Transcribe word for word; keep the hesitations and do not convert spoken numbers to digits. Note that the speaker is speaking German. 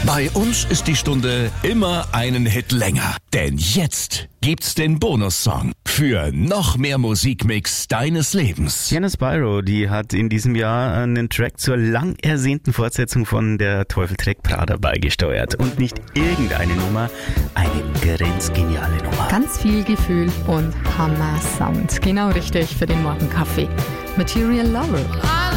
Bei uns ist die Stunde immer einen Hit länger. Denn jetzt gibt's den Bonussong für noch mehr Musikmix deines Lebens. Sienna Spyro, die hat in diesem Jahr einen Track zur lang ersehnten Fortsetzung von Der Teufel trägt Prada beigesteuert. Und nicht irgendeine Nummer, eine grenzgeniale Nummer. Ganz viel Gefühl und Hammer-Sound. Genau richtig für den Morgenkaffee. Material Lover.